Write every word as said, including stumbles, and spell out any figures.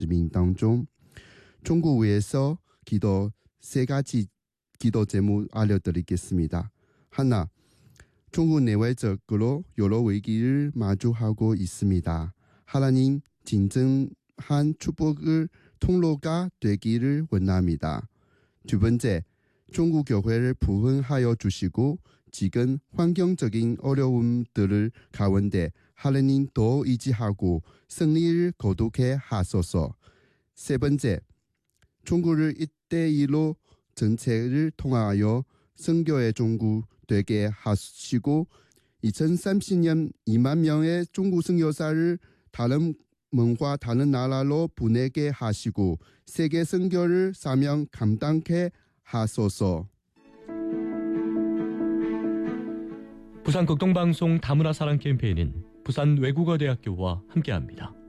名当中，中国위해서 기도 세 가지 기도 제목 알려드리겠습니다. 하나, 중국 내외적으로 여러 위기를 마주하고 있습니다. 하나님 진정한 축복을 통로가 되기를 원합니다. 두 번째, 중국 교회를 부흥하여 주시고 지금 환경적인 어려움들을 가운데 하나님 더 의지하고 승리를 거두게 하소서. 세 번째, 중국을 일대일로 정책을 통하여 선교의 종국 되게 하시고 이천삼십 년 이만 명의 중국 선교사를 다른 문화 다른 나라로 보내게 하시고 세계 선교를 사명 감당케 하소서. 부산 극동방송 다문화 사랑 캠페인은 부산 외국어대학교와 함께합니다.